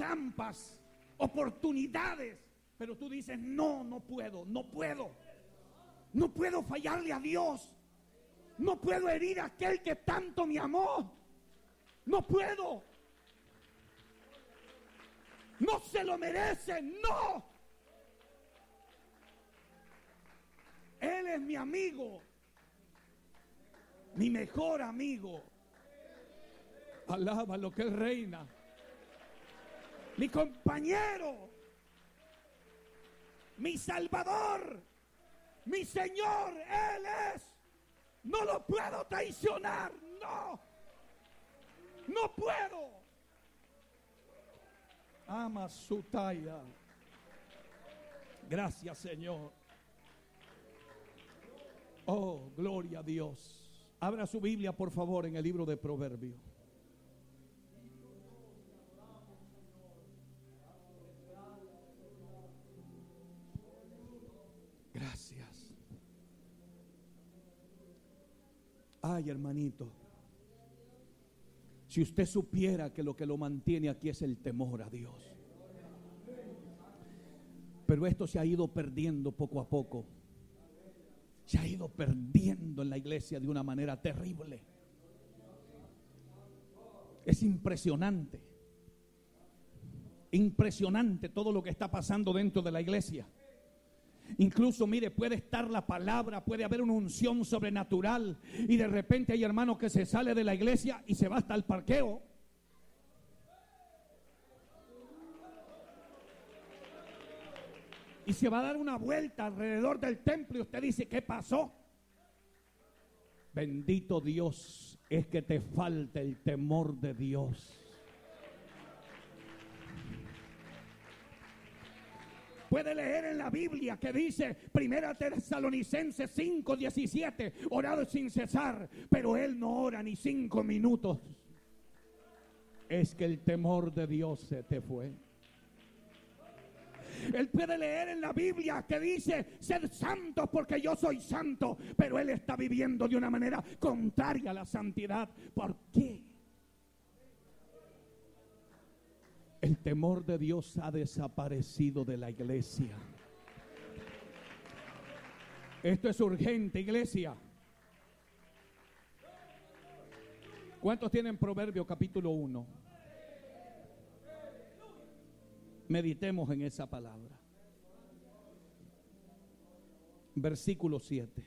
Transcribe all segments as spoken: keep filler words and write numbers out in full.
trampas, oportunidades, pero tú dices, no, no puedo, no puedo. No puedo fallarle a Dios. No puedo herir a aquel que tanto me amó. No puedo. No se lo merece, no. Él es mi amigo, mi mejor amigo. Alaba lo que Él reina. Mi compañero, mi Salvador, mi Señor, Él es. No lo puedo traicionar, no. No puedo. Ama su talla. Gracias, Señor. Oh, gloria a Dios. Abra su Biblia, por favor, en el libro de Proverbios. Gracias. Ay, hermanito, si usted supiera que lo que lo mantiene aquí es el temor a Dios. Pero esto se ha ido perdiendo poco a poco. Se ha ido perdiendo en la iglesia de una manera terrible. Es impresionante. Impresionante todo lo que está pasando dentro de la iglesia. Incluso, mire, puede estar la palabra, puede haber una unción sobrenatural y de repente hay hermanos que se sale de la iglesia y se va hasta el parqueo. Y se va a dar una vuelta alrededor del templo y usted dice, ¿qué pasó? Bendito Dios, es que te falta el temor de Dios. Puede leer en la Biblia que dice, Primera Tesalonicenses cinco diecisiete, orad sin cesar, pero él no ora ni cinco minutos. Es que el temor de Dios se te fue. Él puede leer en la Biblia que dice, sed santos porque yo soy santo, pero él está viviendo de una manera contraria a la santidad. ¿Por qué? El temor de Dios ha desaparecido de la iglesia. Esto es urgente, iglesia. ¿Cuántos tienen Proverbios capítulo uno? Meditemos en esa palabra. Versículo siete.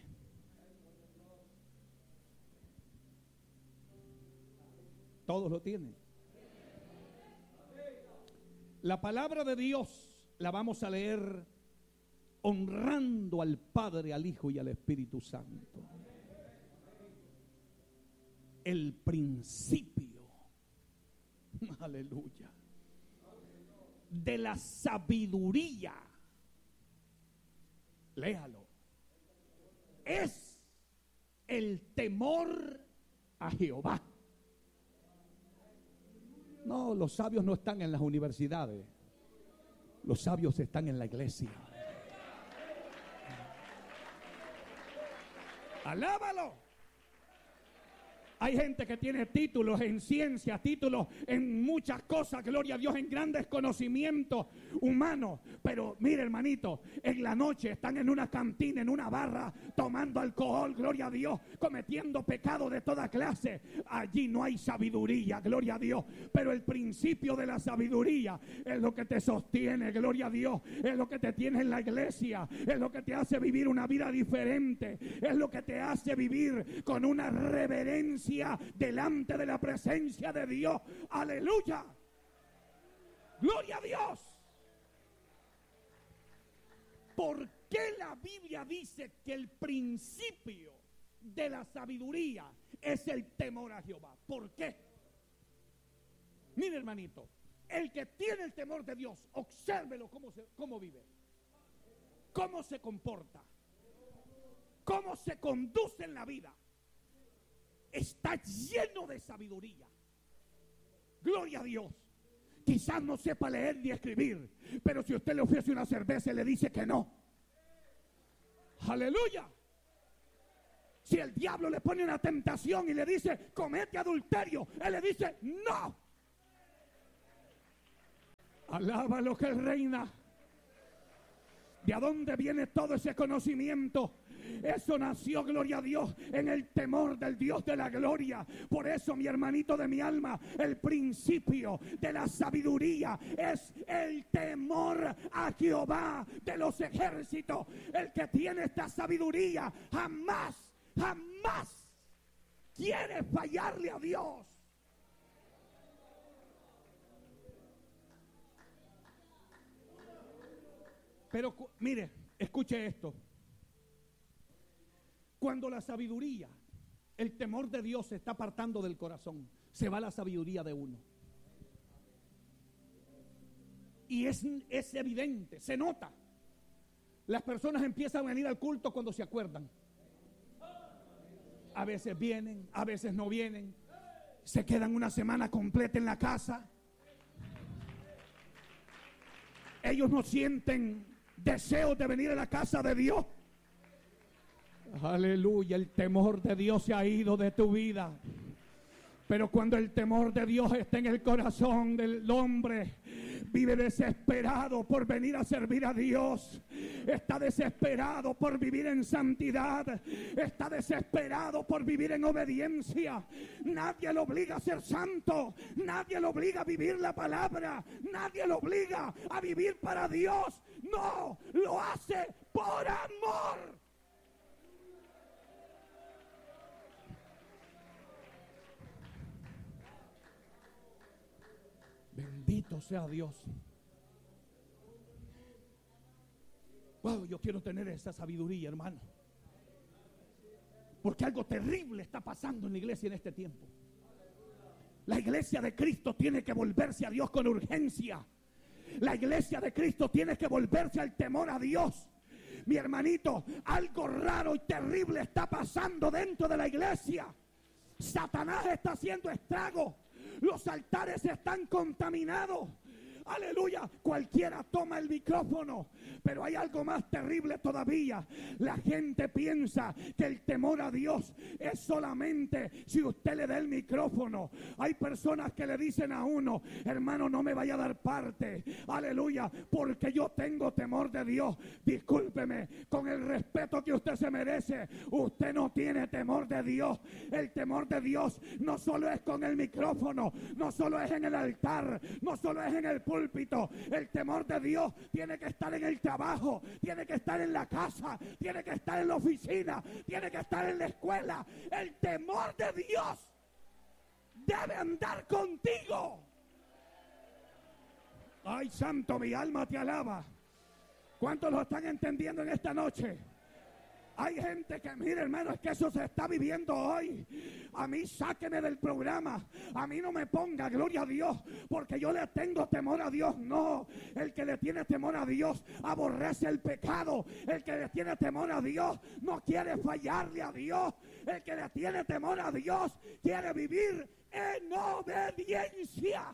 ¿Todos lo tienen? La palabra de Dios la vamos a leer honrando al Padre, al Hijo y al Espíritu Santo. El principio, aleluya, de la sabiduría, léalo, es el temor a Jehová. No, los sabios no están en las universidades. Los sabios están en la iglesia. Alábalo. Hay gente que tiene títulos en ciencia, títulos en muchas cosas, gloria a Dios, en grandes conocimientos humanos. Pero mire, hermanito, en la noche están en una cantina, en una barra, tomando alcohol, gloria a Dios, cometiendo pecados de toda clase. Allí no hay sabiduría, gloria a Dios. Pero el principio de la sabiduría es lo que te sostiene, gloria a Dios. Es lo que te tiene en la iglesia, es lo que te hace vivir una vida diferente, es lo que te hace vivir con una reverencia delante de la presencia de Dios. Aleluya. Gloria a Dios. ¿Por qué la Biblia dice que el principio de la sabiduría es el temor a Jehová? ¿Por qué? Mire, hermanito, el que tiene el temor de Dios, obsérvelo cómo, se, cómo vive, cómo se comporta, cómo se conduce en la vida. Está lleno de sabiduría. Gloria a Dios. Quizás no sepa leer ni escribir, pero si usted le ofrece una cerveza, le dice que no. Aleluya. Si el diablo le pone una tentación y le dice, comete adulterio, él le dice, no. Alaba lo que Él reina. ¿De dónde viene todo ese conocimiento? Eso nació, gloria a Dios, en el temor del Dios de la gloria. Por eso, mi hermanito de mi alma, el principio de la sabiduría es el temor a Jehová de los ejércitos. El que tiene esta sabiduría jamás, jamás quiere fallarle a Dios. Pero mire, escuche esto. Cuando la sabiduría, el temor de Dios se está apartando del corazón, se va la sabiduría de uno. Y es, es evidente, se nota. Las personas empiezan a venir al culto cuando se acuerdan. A veces vienen, a veces no vienen. Se quedan una semana completa en la casa. Ellos no sienten deseos de venir a la casa de Dios. Aleluya, el temor de Dios se ha ido de tu vida. Pero cuando el temor de Dios está en el corazón del hombre, vive desesperado por venir a servir a Dios. Está desesperado por vivir en santidad. Está desesperado por vivir en obediencia. Nadie lo obliga a ser santo. Nadie lo obliga a vivir la palabra. Nadie lo obliga a vivir para Dios. No, lo hace por amor. Bendito sea Dios. Wow, yo quiero tener esa sabiduría, hermano. Porque algo terrible está pasando en la iglesia en este tiempo. La iglesia de Cristo tiene que volverse a Dios con urgencia. La iglesia de Cristo tiene que volverse al temor a Dios. Mi hermanito, algo raro y terrible está pasando dentro de la iglesia. Satanás está haciendo estrago. Los altares están contaminados. Aleluya, cualquiera toma el micrófono, pero hay algo más terrible todavía. La gente piensa que el temor a Dios es solamente si usted le da el micrófono. Hay personas que le dicen a uno: hermano, no me vaya a dar parte, aleluya, porque yo tengo temor de Dios. Discúlpeme, con el respeto que usted se merece, usted no tiene temor de Dios. El temor de Dios no solo es con el micrófono, no solo es en el altar, no solo es en el púlpito. El temor de Dios tiene que estar en el trabajo, tiene que estar en la casa, tiene que estar en la oficina, tiene que estar en la escuela. El temor de Dios debe andar contigo. Ay, santo, mi alma te alaba. ¿Cuántos lo están entendiendo en esta noche? Hay gente que, mire, hermano, es que eso se está viviendo hoy. A mí sáqueme del programa. A mí no me ponga, gloria a Dios, porque yo le tengo temor a Dios. No, el que le tiene temor a Dios aborrece el pecado. El que le tiene temor a Dios no quiere fallarle a Dios. El que le tiene temor a Dios quiere vivir en obediencia.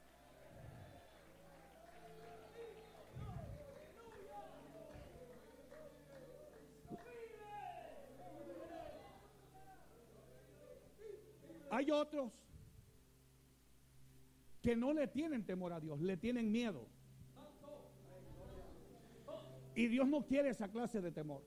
Hay otros que no le tienen temor a Dios, le tienen miedo. Y Dios no quiere esa clase de temor.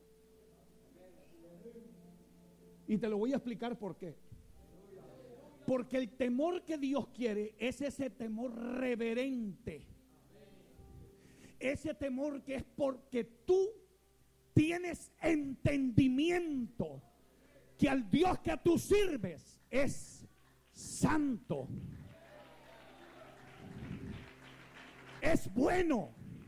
Y te lo voy a explicar por qué. Porque el temor que Dios quiere es ese temor reverente. Ese temor que es porque tú tienes entendimiento que al Dios que tú sirves es santo, es bueno,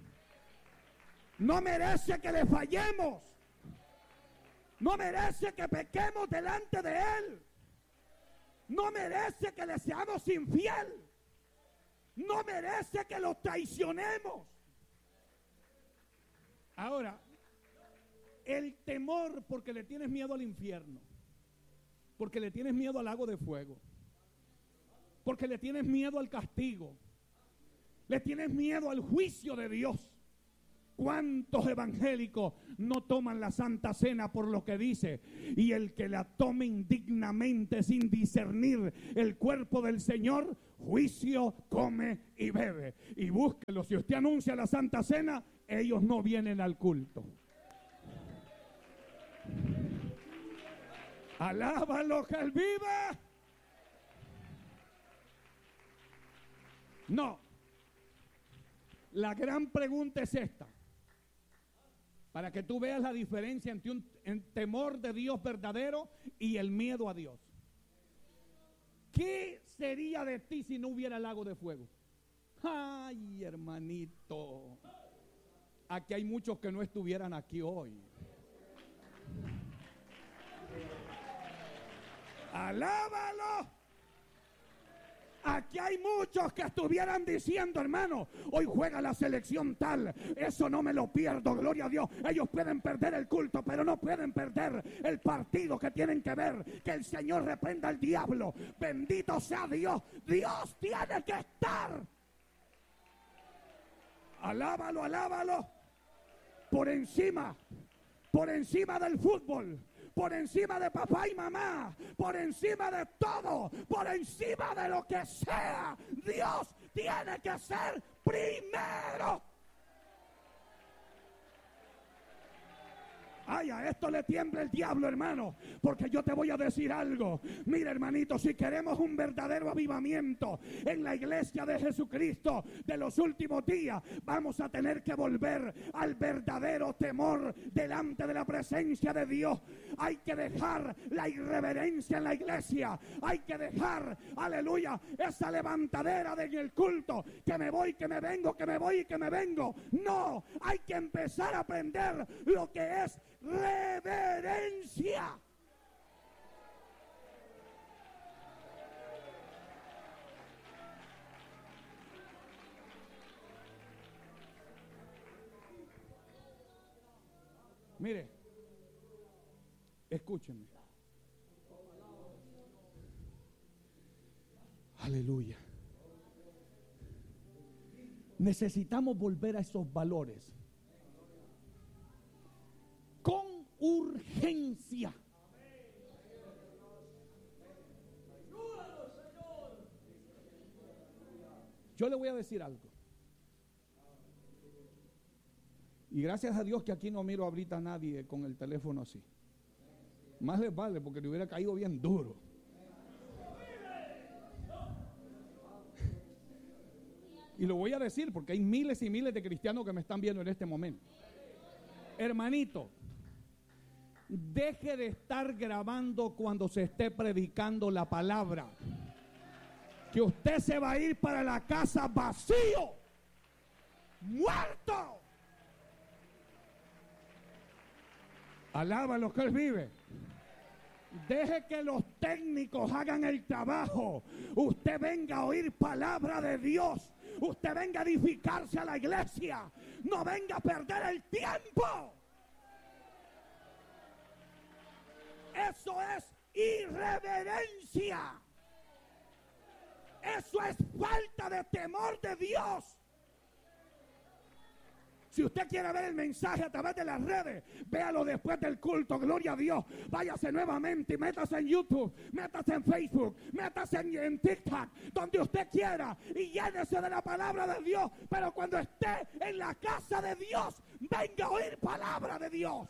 no merece que le fallemos, no merece que pequemos delante de Él, no merece que le seamos infiel, no merece que lo traicionemos. Ahora, el temor porque le tienes miedo al infierno, porque le tienes miedo al lago de fuego, porque le tienes miedo al castigo, le tienes miedo al juicio de Dios. ¿Cuántos evangélicos no toman la Santa Cena por lo que dice? Y el que la tome indignamente sin discernir el cuerpo del Señor, juicio come y bebe. Y búsquelo, si usted anuncia la Santa Cena, ellos no vienen al culto. Alábalo que Él vive. No. La gran pregunta es esta. Para que tú veas la diferencia entre un en temor de Dios verdadero y el miedo a Dios. ¿Qué sería de ti si no hubiera lago de fuego? Ay, hermanito. Aquí hay muchos que no estuvieran aquí hoy. Alábalo. Aquí hay muchos que estuvieran diciendo, hermano, hoy juega la selección tal, eso no me lo pierdo, gloria a Dios. Ellos pueden perder el culto, pero no pueden perder el partido que tienen que ver. Que el Señor reprenda al diablo. Bendito sea Dios. Dios tiene que estar. Alábalo, alábalo. Por encima, por encima del fútbol. Por encima de papá y mamá, por encima de todo, por encima de lo que sea, Dios tiene que ser primero. Ay, a esto le tiembla el diablo, hermano, porque yo te voy a decir algo. Mira, hermanito, si queremos un verdadero avivamiento en la iglesia de Jesucristo de los últimos días, vamos a tener que volver al verdadero temor delante de la presencia de Dios. Hay que dejar la irreverencia en la iglesia. Hay que dejar, aleluya, esa levantadera de en el culto, que me voy, que me vengo, que me voy y que me vengo. No, hay que empezar a aprender lo que es reverencia. Mire, escúchenme. Aleluya. Necesitamos volver a esos valores con urgencia. Yo le voy a decir algo. Y gracias a Dios que aquí no miro ahorita a nadie con el teléfono así. Más les vale, porque le hubiera caído bien duro. Y lo voy a decir porque hay miles y miles de cristianos que me están viendo en este momento. Hermanito, deje de estar grabando cuando se esté predicando la palabra. Que usted se va a ir para la casa vacío, muerto. Alaba lo que Él vive. Deje que los técnicos hagan el trabajo. Usted venga a oír palabra de Dios. Usted venga a edificarse a la iglesia. No venga a perder el tiempo. Eso es irreverencia. Eso es falta de temor de Dios. Si usted quiere ver el mensaje a través de las redes, véalo después del culto, gloria a Dios. Váyase nuevamente y métase en YouTube, métase en Facebook, métase en, en TikTok, donde usted quiera, y llénese de la palabra de Dios. Pero cuando esté en la casa de Dios, venga a oír palabra de Dios.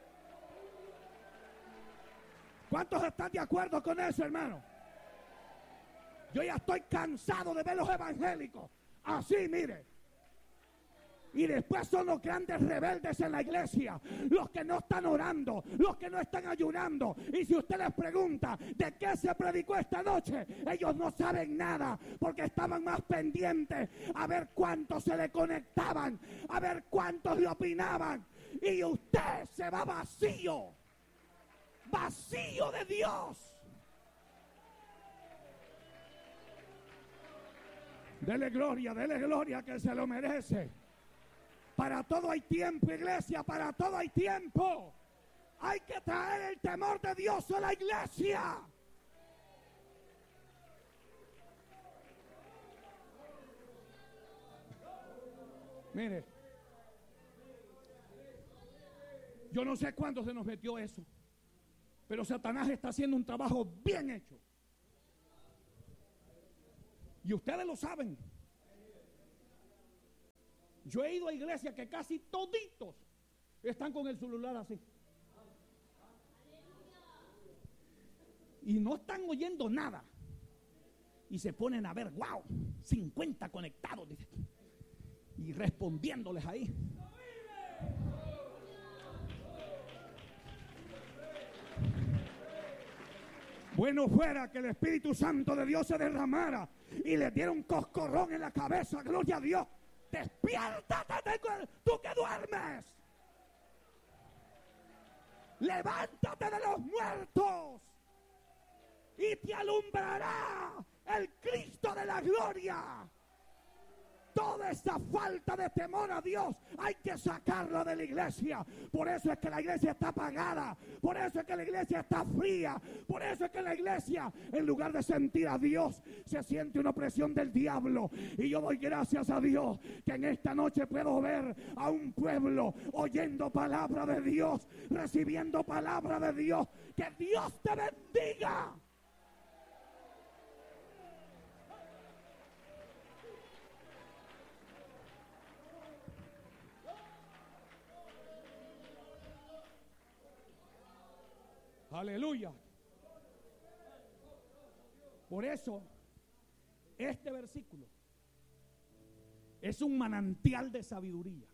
¿Cuántos están de acuerdo con eso, hermano? Yo ya estoy cansado de ver los evangélicos así, mire. Y después son los grandes rebeldes en la iglesia, los que no están orando, los que no están ayunando. Y si usted les pregunta de qué se predicó esta noche, ellos no saben nada, porque estaban más pendientes a ver cuántos se le conectaban, a ver cuántos le opinaban. Y usted se va vacío, vacío de Dios. Dele gloria, dele gloria, que se lo merece. Para todo hay tiempo, iglesia, para todo hay tiempo. Hay que traer el temor de Dios a la iglesia. Mire, Yo no sé cuándo se nos metió eso, pero Satanás está haciendo un trabajo bien hecho. Y ustedes lo saben. Yo he ido a iglesias que casi toditos están con el celular así. Y no están oyendo nada. Y se ponen a ver, wow, cincuenta conectados. Y respondiéndoles ahí. Bueno fuera que el Espíritu Santo de Dios se derramara y le diera un coscorrón en la cabeza. Gloria a Dios. Despiértate, tú que duermes. Levántate de los muertos y te alumbrará el Cristo de la gloria. Toda esa falta de temor a Dios hay que sacarlo de la iglesia. Por eso es que la iglesia está apagada. Por eso es que la iglesia está fría. Por eso es que la iglesia, en lugar de sentir a Dios, se siente una opresión del diablo. Y yo doy gracias a Dios que en esta noche puedo ver a un pueblo oyendo palabra de Dios, recibiendo palabra de Dios. Que Dios te bendiga. Aleluya. Por eso, este versículo es un manantial de sabiduría.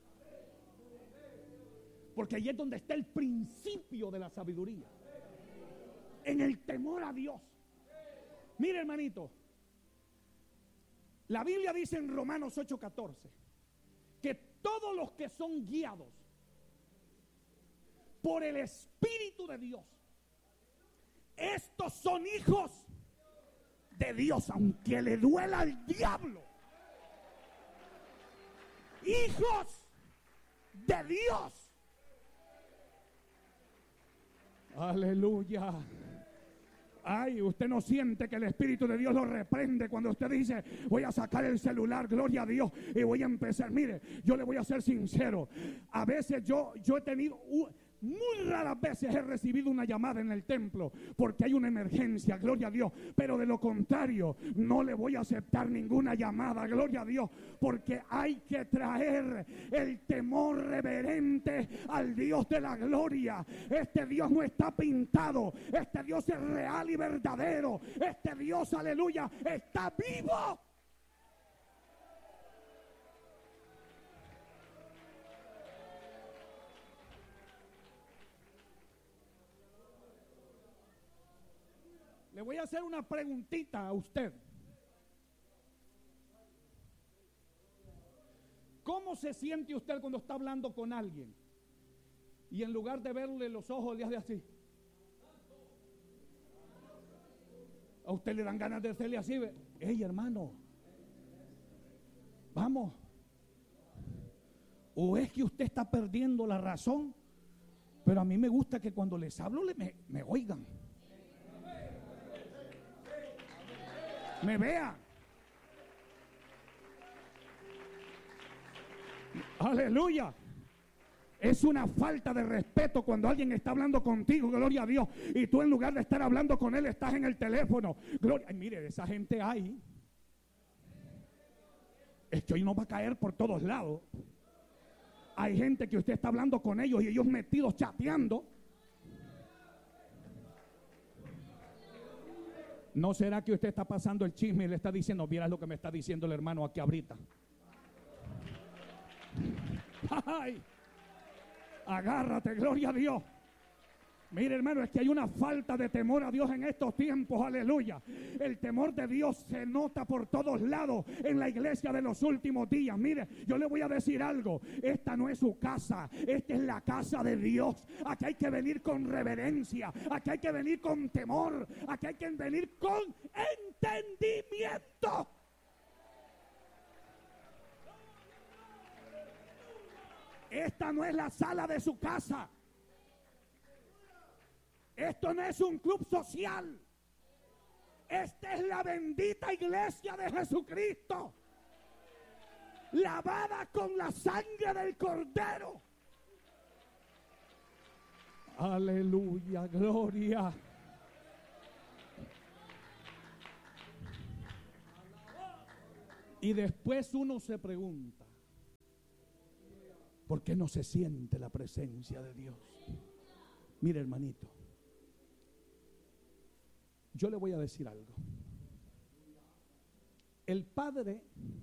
Porque ahí es donde está el principio de la sabiduría. En el temor a Dios. Mire, hermanito, la Biblia dice en Romanos ocho catorce que todos los que son guiados por el Espíritu de Dios, estos son hijos de Dios, aunque le duela al diablo. Hijos de Dios. Aleluya. Ay, usted no siente que el Espíritu de Dios lo reprende cuando usted dice, voy a sacar el celular, gloria a Dios, y voy a empezar. Mire, yo le voy a ser sincero. A veces yo, yo he tenido... Uh, Muy raras veces he recibido una llamada en el templo porque hay una emergencia, gloria a Dios. Pero de lo contrario, no le voy a aceptar ninguna llamada, gloria a Dios, porque hay que traer el temor reverente al Dios de la gloria. Este Dios no está pintado, este Dios es real y verdadero. Este Dios, aleluya, está vivo. Le voy a hacer una preguntita a usted. ¿Cómo se siente usted cuando está hablando con alguien y en lugar de verle los ojos le hace así? A usted le dan ganas de hacerle así. Ey, hermano, vamos. O es que usted está perdiendo la razón, pero a mí me gusta que cuando les hablo me, me oigan. Me vea. Aleluya. Es una falta de respeto cuando alguien está hablando contigo, gloria a Dios, y tú en lugar de estar hablando con él estás en el teléfono. Gloria. Ay, mire, esa gente hay. Es que hoy no va a caer por todos lados. Hay gente que usted está hablando con ellos y ellos metidos chateando. ¿No será que usted está pasando el chisme y le está diciendo, vieras lo que me está diciendo el hermano aquí ahorita? ¡Ay! Agárrate, gloria a Dios. Mire, hermano, es que hay una falta de temor a Dios en estos tiempos, aleluya. El temor de Dios se nota por todos lados en la iglesia de los últimos días. Mire, yo le voy a decir algo. Esta no es su casa, esta es la casa de Dios. Aquí hay que venir con reverencia, aquí hay que venir con temor, aquí hay que venir con entendimiento. Esta no es la sala de su casa. Esto no es un club social. Esta es la bendita iglesia de Jesucristo, lavada con la sangre del Cordero. Aleluya, gloria. Y después uno se pregunta, ¿por qué no se siente la presencia de Dios? Mire, hermanito, yo le voy a decir algo. El Padre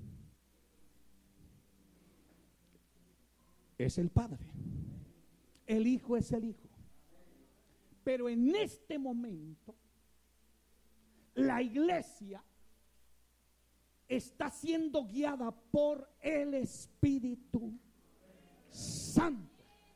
es el Padre, el Hijo es el Hijo, pero en este momento la iglesia está siendo guiada por el Espíritu Santo.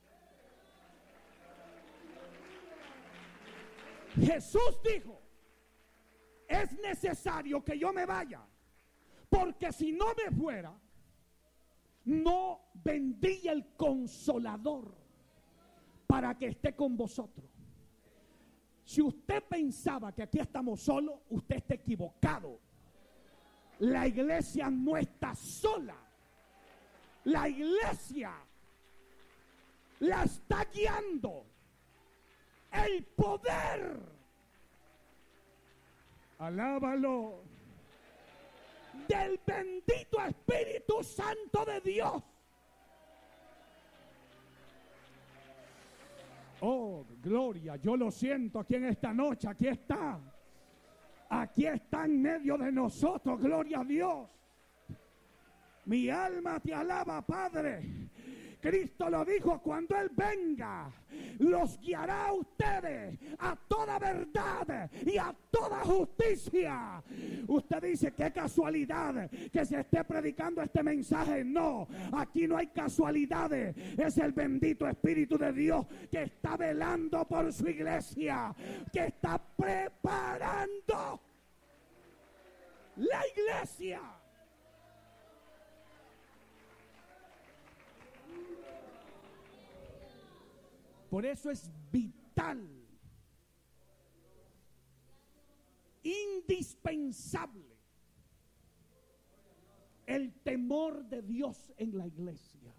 Jesús dijo, es necesario que yo me vaya, porque si no me fuera, no vendría el Consolador para que esté con vosotros. Si usted pensaba que aquí estamos solos, usted está equivocado. La iglesia no está sola. La iglesia la está guiando el poder. Alábalo. Del bendito Espíritu Santo de Dios. Oh, gloria, yo lo siento aquí en esta noche, aquí está. Aquí está en medio de nosotros, gloria a Dios. Mi alma te alaba, Padre. Cristo lo dijo, cuando Él venga, los guiará a ustedes a toda verdad y a toda justicia. Usted dice, qué casualidad que se esté predicando este mensaje. No, aquí no hay casualidades. Es el bendito Espíritu de Dios que está velando por su iglesia, que está preparando la iglesia. Por eso es vital, indispensable, el temor de Dios en la iglesia.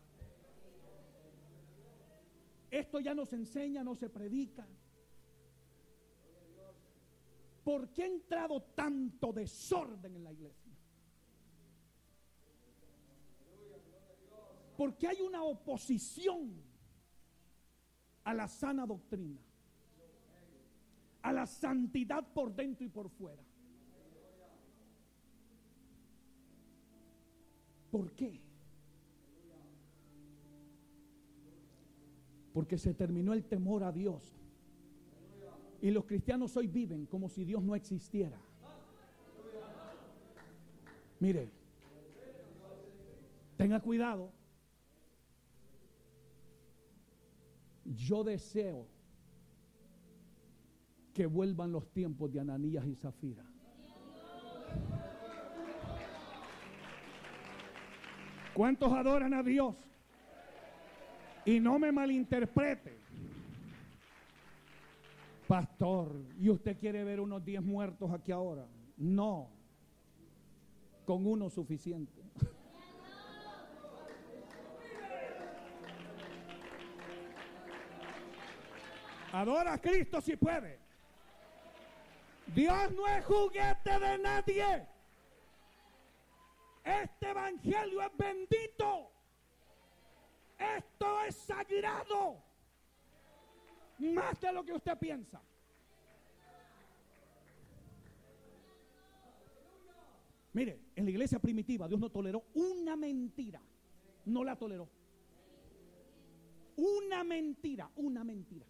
Esto ya no se enseña, no se predica. ¿Por qué ha entrado tanto desorden en la iglesia? Porque hay una oposición a la sana doctrina, a la santidad por dentro y por fuera. ¿Por qué? Porque se terminó el temor a Dios. Y los cristianos hoy viven como si Dios no existiera. Mire, tenga cuidado. Yo deseo que vuelvan los tiempos de Ananías y Zafira. ¿Cuántos adoran a Dios? Y no me malinterprete, pastor, ¿y usted quiere ver unos diez muertos aquí ahora? No, con uno suficiente. Adora a Cristo si puede. Dios no es juguete de nadie. Este evangelio es bendito. Esto es sagrado. Más de lo que usted piensa. Mire, en la iglesia primitiva Dios no toleró una mentira. No la toleró. Una mentira, una mentira.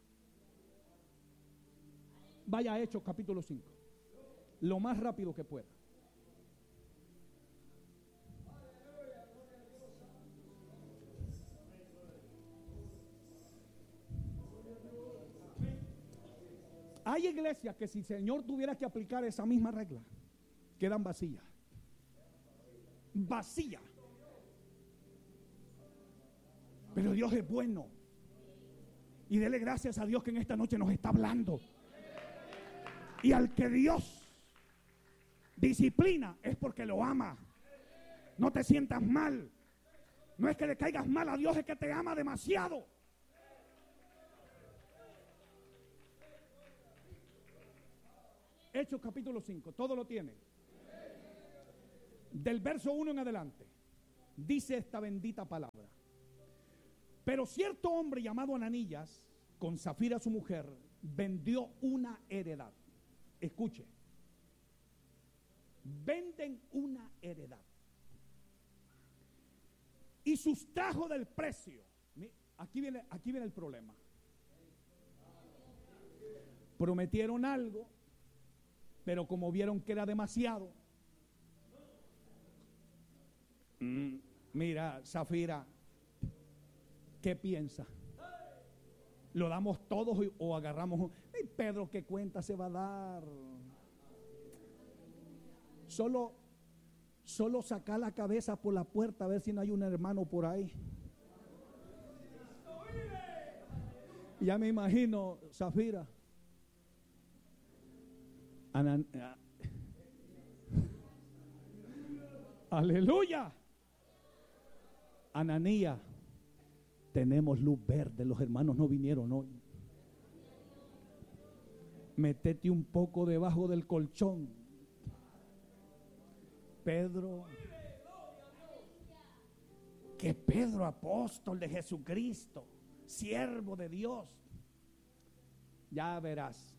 Vaya a Hechos capítulo cinco, lo más rápido que pueda. Hay iglesias que si el Señor tuviera que aplicar esa misma regla, quedan vacías. Vacías. Pero Dios es bueno. Y dele gracias a Dios que en esta noche nos está hablando. Y al que Dios disciplina es porque lo ama. No te sientas mal. No es que le caigas mal a Dios, es que te ama demasiado. Hechos capítulo cinco, todo lo tiene. Del verso uno en adelante, dice esta bendita palabra. Pero cierto hombre llamado Ananías, con Zafira su mujer, vendió una heredad. Escuche. Venden una heredad. Y sustrajo del precio. Aquí viene, aquí viene el problema. Prometieron algo, pero como vieron que era demasiado. Mm, mira, Zafira, ¿qué piensa? ¿Lo damos todos o agarramos? ¿Y Pedro qué cuenta se va a dar? Solo, solo saca la cabeza por la puerta a ver si no hay un hermano por ahí. Ya me imagino, Zafira. Anan, a, aleluya. Ananía, tenemos luz verde, los hermanos no vinieron hoy. Métete un poco debajo del colchón. Pedro, que Pedro, apóstol de Jesucristo, siervo de Dios, ya verás.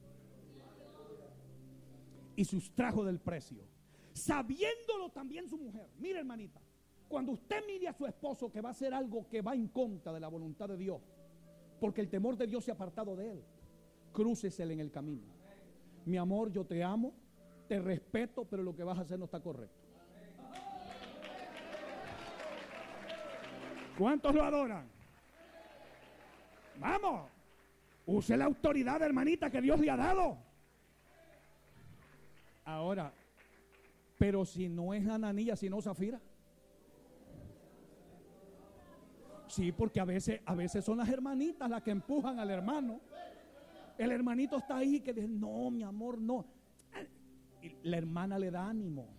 Y sustrajo del precio, sabiéndolo también su mujer. Mira, hermanita, cuando usted mire a su esposo que va a hacer algo que va en contra de la voluntad de Dios, porque el temor de Dios se ha apartado de él, crúcesele en el camino. Mi amor, yo te amo, te respeto, pero lo que vas a hacer no está correcto. ¿Cuántos lo adoran? Vamos, use la autoridad, hermanita, que Dios le ha dado. Ahora, pero si no es Ananías, sino Zafira. Sí, porque a veces, a veces son las hermanitas las que empujan al hermano. El hermanito está ahí que dice, no, mi amor, no. Y la hermana le da ánimo.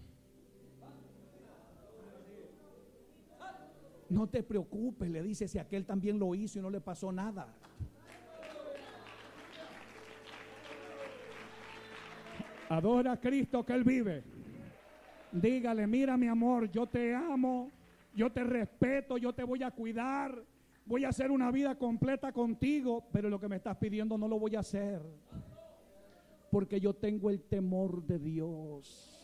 No te preocupes, le dice, si aquel también lo hizo y no le pasó nada. Adora a Cristo que Él vive. Dígale, mira mi amor, yo te amo, yo te respeto, yo te voy a cuidar, voy a hacer una vida completa contigo, pero lo que me estás pidiendo no lo voy a hacer, porque yo tengo el temor de Dios.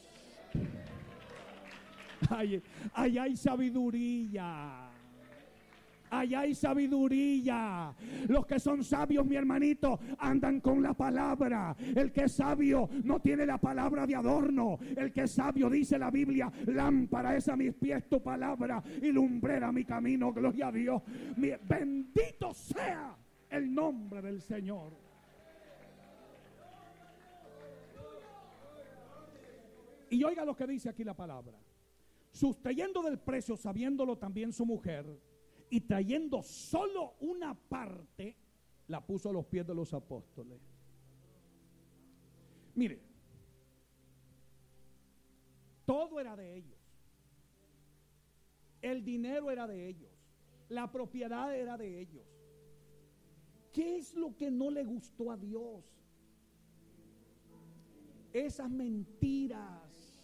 Ay, ay, hay sabiduría. Allá hay sabiduría. Los que son sabios, mi hermanito, andan con la palabra. El que es sabio no tiene la palabra de adorno. El que es sabio, dice la Biblia, lámpara es a mis pies tu palabra y lumbrera mi camino. Gloria a Dios. Bendito sea el nombre del Señor. Y oiga lo que dice aquí la palabra. Sustrayendo del precio, sabiéndolo también su mujer, y trayendo solo una parte, la puso a los pies de los apóstoles. Mire, todo era de ellos. El dinero era de ellos. La propiedad era de ellos. ¿Qué es lo que no le gustó a Dios? Esas mentiras.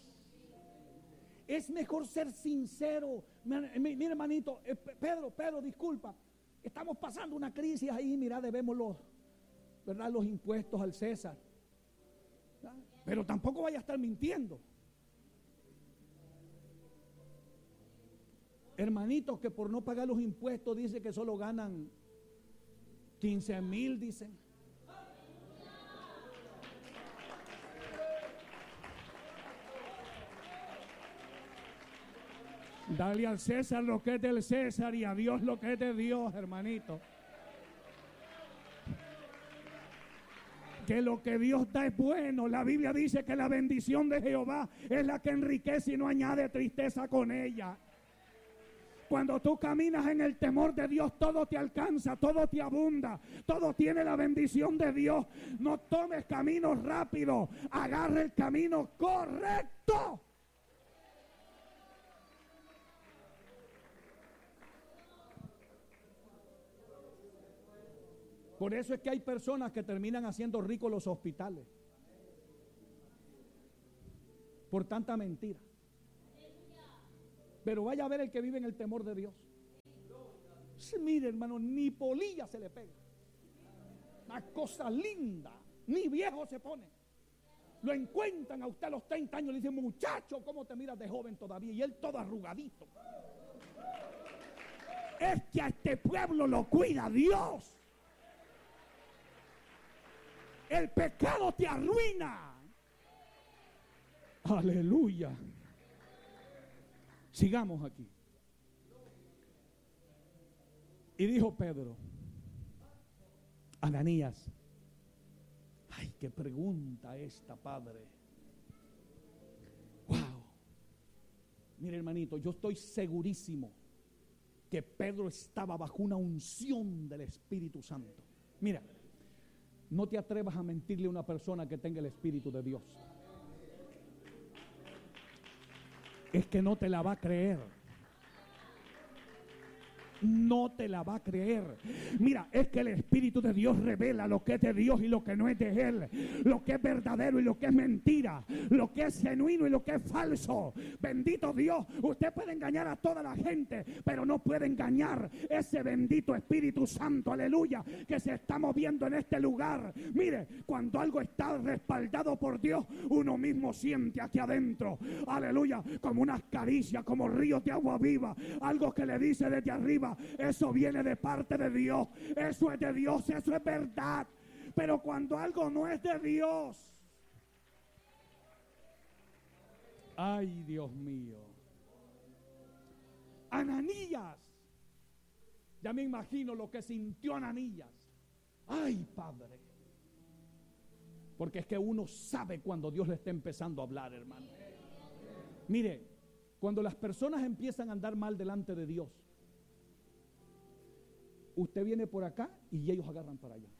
Es mejor ser sincero. Mira, hermanito, eh, Pedro, Pedro, disculpa. Estamos pasando una crisis ahí, mira, debemos los, ¿verdad?, los impuestos al César. ¿verdad? Pero tampoco vaya a estar mintiendo. Hermanitos que por no pagar los impuestos dice que solo ganan quince mil, dicen. Dale al César lo que es del César y a Dios lo que es de Dios, hermanito. Que lo que Dios da es bueno. La Biblia dice que la bendición de Jehová es la que enriquece y no añade tristeza con ella. Cuando tú caminas en el temor de Dios, todo te alcanza, todo te abunda, todo tiene la bendición de Dios. No tomes caminos rápidos, agarra el camino correcto. Por eso es que hay personas que terminan haciendo ricos los hospitales. por tanta mentira. Pero vaya a ver el que vive en el temor de Dios. Sí, mire, hermano, ni polilla se le pega. Una cosa linda. Ni viejo se pone. Lo encuentran a usted a los treinta años y le dicen, muchacho, ¿cómo te miras de joven todavía? Y él todo arrugadito. Es que a este pueblo lo cuida Dios. El pecado te arruina. Aleluya. Sigamos aquí. Y dijo Pedro, Ananías, ay, qué pregunta esta, Padre. Wow. Mire, hermanito, yo estoy segurísimo que Pedro estaba bajo una unción del Espíritu Santo. Mira, no te atrevas a mentirle a una persona que tenga el Espíritu de Dios. Es que no te la va a creer. No te la va a creer. Mira, es que el Espíritu de Dios revela lo que es de Dios y lo que no es de Él, lo que es verdadero y lo que es mentira, lo que es genuino y lo que es falso. Bendito Dios. Usted puede engañar a toda la gente, pero no puede engañar ese bendito Espíritu Santo, aleluya, que se está moviendo en este lugar. Mire, cuando algo está respaldado por Dios, uno mismo siente aquí adentro, aleluya, como unas caricias, como ríos de agua viva, algo que le dice desde arriba, eso viene de parte de Dios, eso es de Dios, eso es verdad. Pero cuando algo no es de Dios, ay, Dios mío. Ananías, ya me imagino lo que sintió Ananías. Ay, Padre, porque es que uno sabe cuando Dios le está empezando a hablar, hermano. Mire, cuando las personas empiezan a andar mal delante de Dios, usted viene por acá y ellos agarran para allá.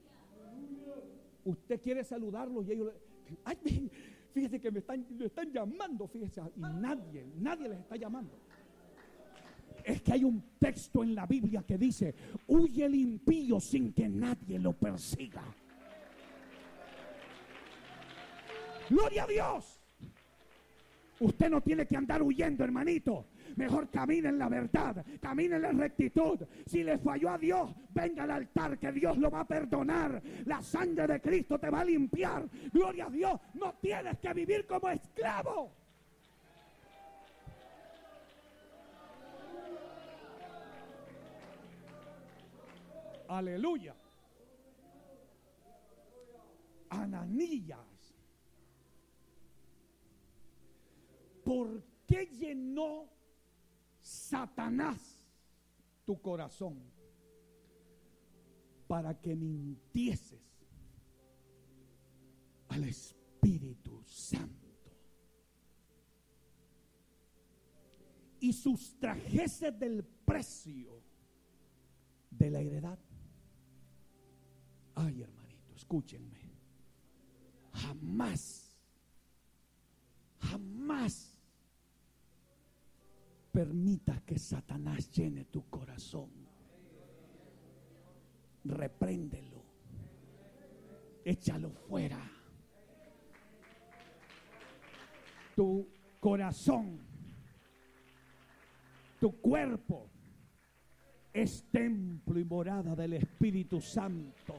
Usted quiere saludarlos y ellos, ay, fíjese que me están, me están llamando, fíjese, y nadie, nadie les está llamando. Es que hay un texto en la Biblia que dice, huye el impío sin que nadie lo persiga. Gloria a Dios. Usted no tiene que andar huyendo, hermanito. Mejor camine en la verdad, camine en la rectitud. Si le falló a Dios, venga al altar, que Dios lo va a perdonar. La sangre de Cristo te va a limpiar. Gloria a Dios. No tienes que vivir como esclavo. Aleluya. Ananías, ¿por qué llenó Satanás tu corazón? Para que mintieses al Espíritu Santo y sustrajese del precio de la heredad. Ay, hermanito, escúchenme. Jamás, jamás permita que Satanás llene tu corazón. Repréndelo. Échalo fuera. Tu corazón, tu cuerpo es templo y morada del Espíritu Santo.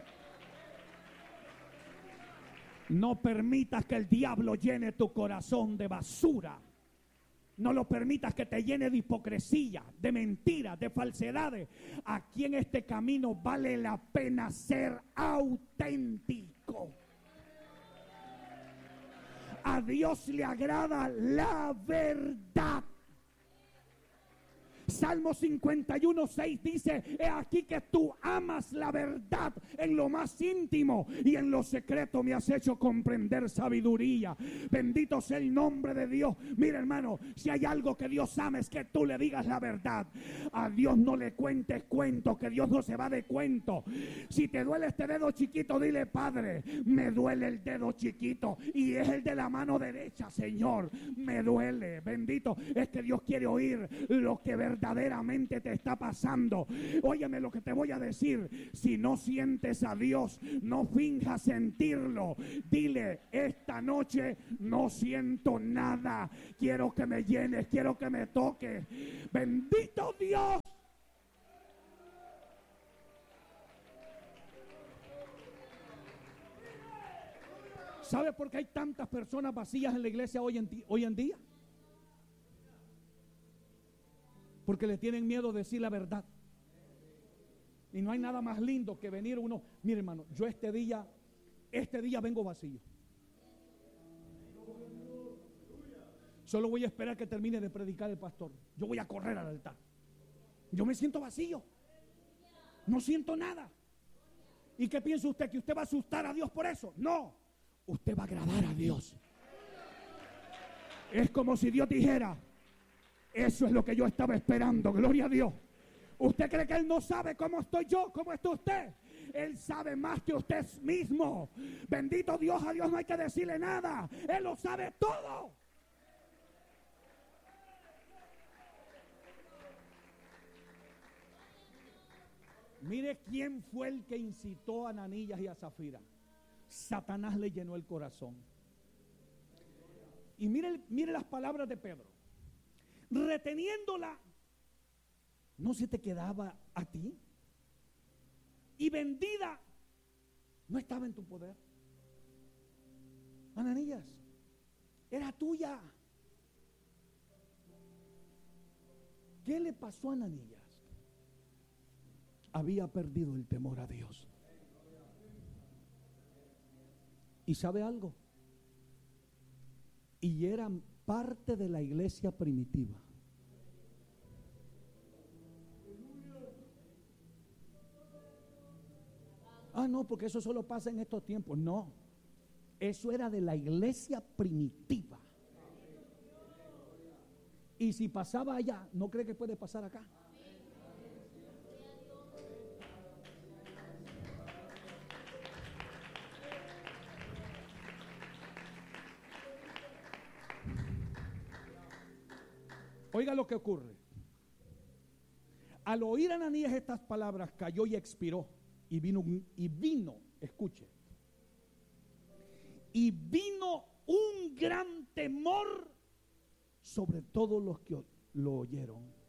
No permitas que el diablo llene tu corazón de basura. No lo permitas que te llene de hipocresía, de mentiras, de falsedades. Aquí en este camino vale la pena ser auténtico. A Dios le agrada la verdad. Salmo cincuenta y uno, seis dice, he aquí que tú amas la verdad en lo más íntimo y en lo secreto me has hecho comprender sabiduría. Bendito sea el nombre de Dios. Mira, hermano, si hay algo que Dios ama es que tú le digas la verdad. A Dios no le cuentes cuentos, que Dios no se va de cuento. Si te duele este dedo chiquito, dile, Padre, me duele el dedo chiquito y es el de la mano derecha, Señor, me duele. Bendito es que Dios quiere oír lo que verdaderamente verdaderamente te está pasando. Óyeme lo que te voy a decir. Si no sientes a Dios, no finjas sentirlo. Dile: esta noche no siento nada. Quiero que me llenes, quiero que me toques. Bendito Dios. ¿Sabe por qué hay tantas personas vacías en la iglesia hoy en, hoy en día? Porque le tienen miedo de decir la verdad. Y no hay nada más lindo que venir uno. Mire, hermano, yo este día, este día vengo vacío. Solo voy a esperar que termine de predicar el pastor. Yo voy a correr al altar. Yo me siento vacío. No siento nada. ¿Y qué piensa usted? ¿Que usted va a asustar a Dios por eso? No. Usted va a agradar a Dios. Es como si Dios dijera: eso es lo que yo estaba esperando, gloria a Dios. ¿Usted cree que Él no sabe cómo estoy yo, cómo está usted? Él sabe más que usted mismo. Bendito Dios, a Dios no hay que decirle nada. Él lo sabe todo. Mire quién fue el que incitó a Ananías y a Zafira. Satanás le llenó el corazón. Y mire, mire las palabras de Pedro. Reteniéndola, ¿no se te quedaba a ti? Y vendida, ¿no estaba en tu poder? Ananías, era tuya. ¿Qué le pasó a Ananías? Había perdido el temor a Dios. ¿Y sabe algo? Y eran parte de la iglesia primitiva. Ah, no, porque eso solo pasa en estos tiempos. No, eso era de la iglesia primitiva. Y si pasaba allá, ¿no cree que puede pasar acá? Oiga lo que ocurre. Al oír a Ananías estas palabras, cayó y expiró. Y vino, y vino, escuche. Y vino un gran temor sobre todos los que lo oyeron.